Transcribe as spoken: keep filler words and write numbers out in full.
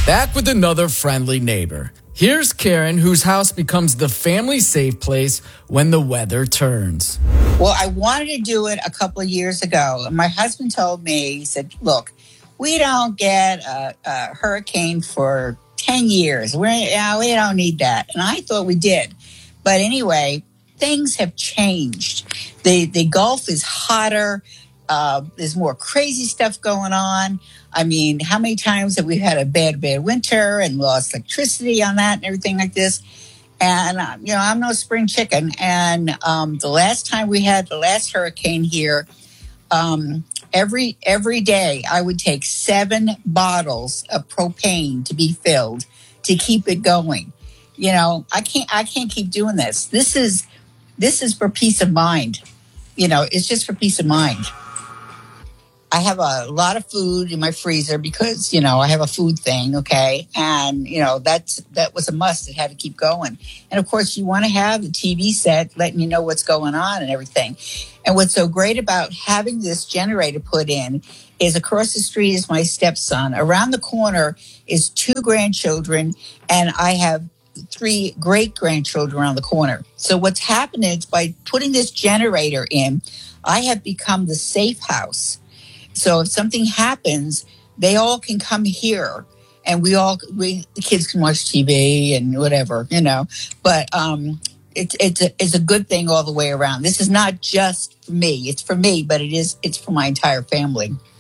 Back with another friendly neighbor. Here's Karen, whose house becomes the family safe place when the weather turns. Well, I wanted to do it a couple of years ago. My husband told me, he said, look, we don't get a, a hurricane for ten years. We're, yeah, we don't need that. And I thought we did. But anyway, things have changed. The, the Gulf is hotter. Uh, there's more crazy stuff going on. I mean, how many times have we had a bad, bad winter and lost electricity on that and everything like this? And, uh, you know, I'm no spring chicken. And um, the last time we had the last hurricane here, um, every every day I would take seven bottles of propane to be filled to keep it going. You know, I can't I can't keep doing this. This is this is for peace of mind. You know, it's just for peace of mind. I have a lot of food in my freezer because, you know, I have a food thing, okay? And, you know, that's that was a must. It had to keep going. And, of course, you want to have the T V set letting you know what's going on and everything. And what's so great about having this generator put in is across the street is my stepson. Around the corner is two grandchildren, and I have three great-grandchildren around the corner. So what's happened is by putting this generator in, I have become the safe house. So if something happens, they all can come here, and we all we the kids can watch T V and whatever, you know. But um, it's it's a, it's a good thing all the way around. This is not just for me; it's for me, but it is it's for my entire family.